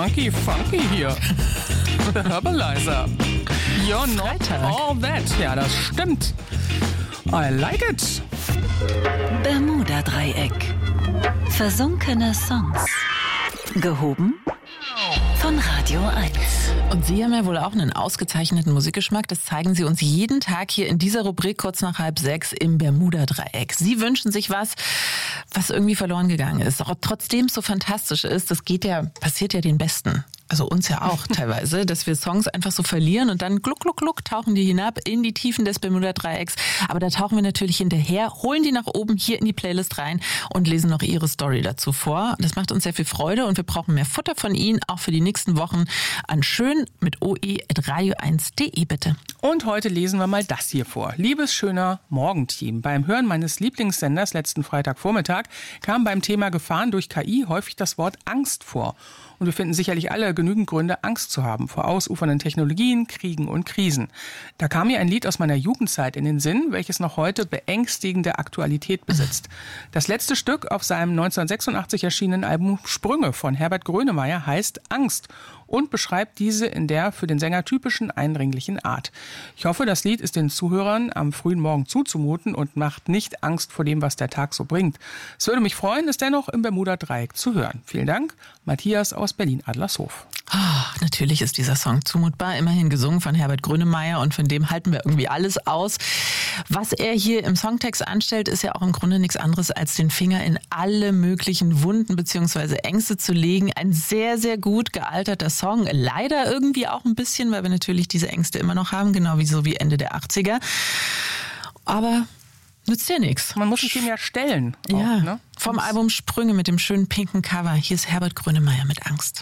funky hier. The Herbalizer. You're not all that. Ja, das stimmt. I like it. Bermuda-Dreieck. Versunkene Songs. Gehoben von Radio 1. Und Sie haben ja wohl auch einen ausgezeichneten Musikgeschmack. Das zeigen Sie uns jeden Tag hier in dieser Rubrik kurz nach 5:30 im Bermuda-Dreieck. Sie wünschen sich was irgendwie verloren gegangen ist. Auch trotzdem es so fantastisch ist, passiert ja den Besten. Also uns ja auch teilweise, dass wir Songs einfach so verlieren und dann gluck, gluck, gluck tauchen die hinab in die Tiefen des Bermuda-Dreiecks. Aber da tauchen wir natürlich hinterher, holen die nach oben hier in die Playlist rein und lesen noch Ihre Story dazu vor. Das macht uns sehr viel Freude und wir brauchen mehr Futter von Ihnen, auch für die nächsten Wochen an schön mit oe@radio1.de bitte. Und heute lesen wir mal das hier vor. Liebes schöner Morgenteam. Beim Hören meines Lieblingssenders letzten Freitagvormittag kam beim Thema Gefahren durch KI häufig das Wort Angst vor. Und wir finden sicherlich alle genügend Gründe, Angst zu haben vor ausufernden Technologien, Kriegen und Krisen. Da kam mir ein Lied aus meiner Jugendzeit in den Sinn, welches noch heute beängstigende Aktualität besitzt. Das letzte Stück auf seinem 1986 erschienenen Album Sprünge von Herbert Grönemeyer heißt Angst und beschreibt diese in der für den Sänger typischen eindringlichen Art. Ich hoffe, das Lied ist den Zuhörern am frühen Morgen zuzumuten und macht nicht Angst vor dem, was der Tag so bringt. Es würde mich freuen, es dennoch im Bermuda-Dreieck zu hören. Vielen Dank, Matthias aus Berlin-Adlershof. Natürlich ist dieser Song zumutbar, immerhin gesungen von Herbert Grönemeyer und von dem halten wir irgendwie alles aus. Was er hier im Songtext anstellt, ist ja auch im Grunde nichts anderes, als den Finger in alle möglichen Wunden bzw. Ängste zu legen. Ein sehr, sehr gut gealterter Song. Leider irgendwie auch ein bisschen, weil wir natürlich diese Ängste immer noch haben, genau wie Ende der 80er. Aber nützt ja nichts. Man muss sich dem ja stellen. Ja, auch, ne? Vom Album Sprünge mit dem schönen pinken Cover. Hier ist Herbert Grönemeyer mit Angst.